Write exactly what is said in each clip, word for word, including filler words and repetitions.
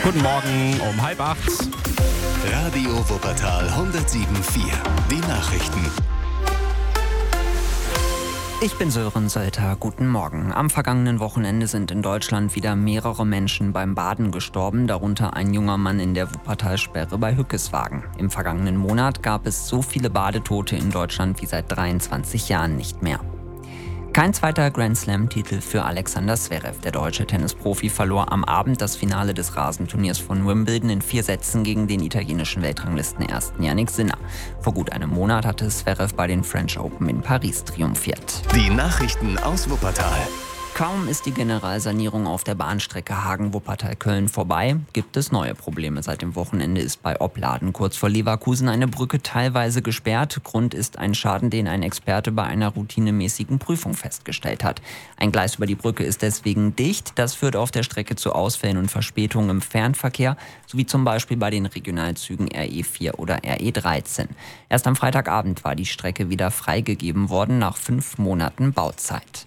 Guten Morgen um halb acht. Radio Wuppertal hundertsieben Komma vier. Die Nachrichten. Ich bin Sören Sölter. Guten Morgen. Am vergangenen Wochenende sind in Deutschland wieder mehrere Menschen beim Baden gestorben, darunter ein junger Mann in der Wuppertalsperre bei Hückeswagen. Im vergangenen Monat gab es so viele Badetote in Deutschland wie seit dreiundzwanzig Jahren nicht mehr. Kein zweiter Grand-Slam-Titel für Alexander Zverev. Der deutsche Tennisprofi verlor am Abend das Finale des Rasenturniers von Wimbledon in vier Sätzen gegen den italienischen Weltranglistenersten Jannik Sinner. Vor gut einem Monat hatte Zverev bei den French Open in Paris triumphiert. Die Nachrichten aus Wuppertal. Kaum ist die Generalsanierung auf der Bahnstrecke Hagen-Wuppertal-Köln vorbei, gibt es neue Probleme. Seit dem Wochenende ist bei Opladen kurz vor Leverkusen eine Brücke teilweise gesperrt. Grund ist ein Schaden, den ein Experte bei einer routinemäßigen Prüfung festgestellt hat. Ein Gleis über die Brücke ist deswegen dicht. Das führt auf der Strecke zu Ausfällen und Verspätungen im Fernverkehr, sowie zum Beispiel bei den Regionalzügen R E vier oder R E dreizehn. Erst am Freitagabend war die Strecke wieder freigegeben worden, nach fünf Monaten Bauzeit.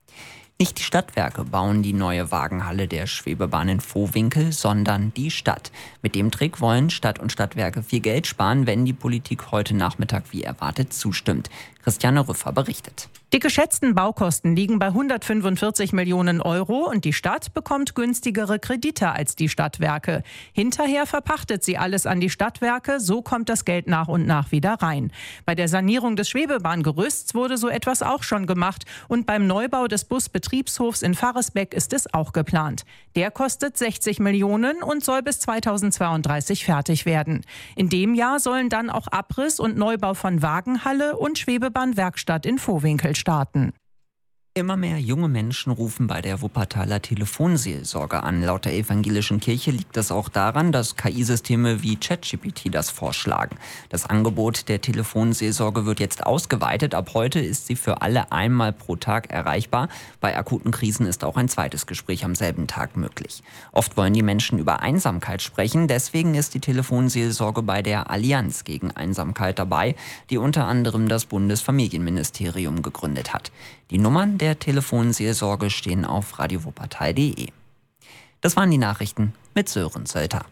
Nicht die Stadtwerke bauen die neue Wagenhalle der Schwebebahn in Vohwinkel, sondern die Stadt. Mit dem Trick wollen Stadt und Stadtwerke viel Geld sparen, wenn die Politik heute Nachmittag wie erwartet zustimmt. Christiane Rüffer berichtet. Die geschätzten Baukosten liegen bei hundertfünfundvierzig Millionen Euro und die Stadt bekommt günstigere Kredite als die Stadtwerke. Hinterher verpachtet sie alles an die Stadtwerke, so kommt das Geld nach und nach wieder rein. Bei der Sanierung des Schwebebahngerüsts wurde so etwas auch schon gemacht und beim Neubau des Busbetriebshofs in Varresbeck ist es auch geplant. Der kostet sechzig Millionen und soll bis zweitausendzweiunddreißig fertig werden. In dem Jahr sollen dann auch Abriss und Neubau von Wagenhalle und Schwebebahnwerkstatt in Vohwinkel starten. Immer mehr junge Menschen rufen bei der Wuppertaler Telefonseelsorge an. Laut der evangelischen Kirche liegt das auch daran, dass K I-Systeme wie ChatGPT das vorschlagen. Das Angebot der Telefonseelsorge wird jetzt ausgeweitet. Ab heute ist sie für alle einmal pro Tag erreichbar. Bei akuten Krisen ist auch ein zweites Gespräch am selben Tag möglich. Oft wollen die Menschen über Einsamkeit sprechen. Deswegen ist die Telefonseelsorge bei der Allianz gegen Einsamkeit dabei, die unter anderem das Bundesfamilienministerium gegründet hat. Die Nummern der Telefonseelsorge stehen auf radiowuppertal punkt de. Das waren die Nachrichten mit Sören Sölter.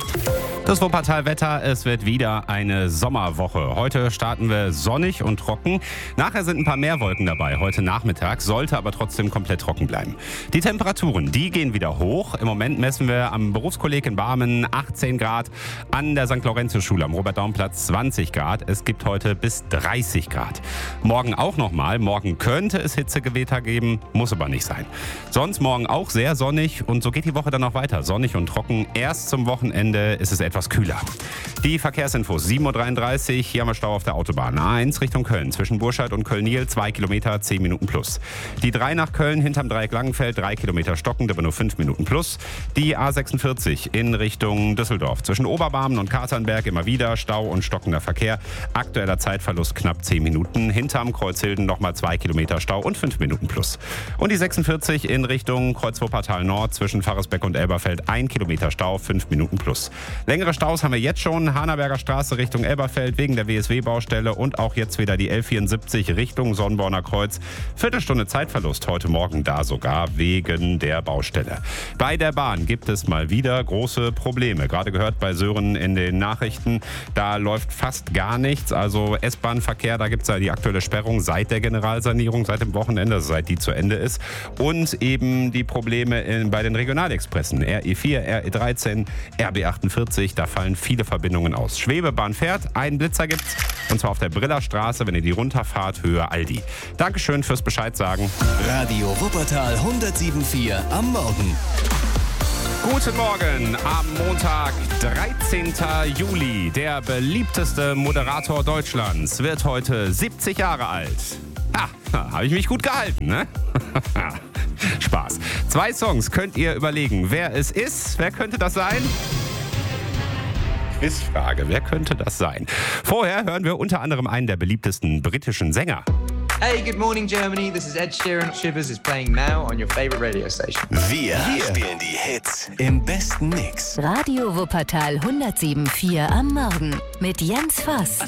Das Wuppertal-Wetter, es wird wieder eine Sommerwoche. Heute starten wir sonnig und trocken. Nachher sind ein paar mehr Wolken dabei. Heute Nachmittag sollte aber trotzdem komplett trocken bleiben. Die Temperaturen, die gehen wieder hoch. Im Moment messen wir am Berufskolleg in Barmen achtzehn Grad, an der Sankt Lorenz-Schule am Robert-Daum-Platz zwanzig Grad. Es gibt heute bis dreißig Grad. Morgen auch nochmal. Morgen könnte es Hitzegewitter geben, muss aber nicht sein. Sonst morgen auch sehr sonnig und so geht die Woche dann noch weiter. Sonnig und trocken. Erst zum Wochenende ist es etwas etwas kühler. Die Verkehrsinfos, sieben Uhr dreiunddreißig, hier haben wir Stau auf der Autobahn. A eins Richtung Köln, zwischen Burscheid und Köln-Niel, zwei Kilometer, zehn Minuten plus. Die drei nach Köln, hinterm Dreieck Langenfeld, drei Kilometer stockend, aber nur fünf Minuten plus. Die A sechsundvierzig in Richtung Düsseldorf, zwischen Oberbarmen und Katernberg immer wieder Stau und stockender Verkehr. Aktueller Zeitverlust knapp zehn Minuten. Hinterm Kreuzhilden nochmal zwei Kilometer Stau und fünf Minuten plus. Und die sechsundvierzig in Richtung Kreuz-Wuppertal Nord, zwischen Varresbeck und Elberfeld, ein Kilometer Stau, fünf Minuten plus. Längere Staus haben wir jetzt schon. Hanaberger Straße Richtung Elberfeld wegen der W S W-Baustelle und auch jetzt wieder die L vierundsiebzig Richtung Sonnborner Kreuz. Viertelstunde Zeitverlust heute Morgen da sogar wegen der Baustelle. Bei der Bahn gibt es mal wieder große Probleme. Gerade gehört bei Sören in den Nachrichten, da läuft fast gar nichts. Also S-Bahn-Verkehr, da gibt es ja die aktuelle Sperrung seit der Generalsanierung, seit dem Wochenende, also seit die zu Ende ist. Und eben die Probleme in, bei den Regionalexpressen. R E vier, R E dreizehn, R B achtundvierzig, da fallen viele Verbindungen aus. Schwebebahn fährt, einen Blitzer gibt's, und zwar auf der Brillerstraße, wenn ihr die runterfahrt, Höhe Aldi. Dankeschön fürs Bescheid sagen. Radio Wuppertal hundertsieben Komma vier am Morgen. Guten Morgen am Montag, dreizehnten Juli. Der beliebteste Moderator Deutschlands wird heute siebzig Jahre alt. Ah, habe ich mich gut gehalten, ne? Spaß. Zwei Songs könnt ihr überlegen, wer es ist. Wer könnte das sein? Quizfrage, wer könnte das sein? Vorher hören wir unter anderem einen der beliebtesten britischen Sänger. Hey, good morning Germany. This is Ed Sheeran. Shivers is playing now on your favorite radio station. Wir, Wir spielen die Hits im besten Mix. Radio Wuppertal hundertsieben Komma vier am Morgen mit Jens Voss.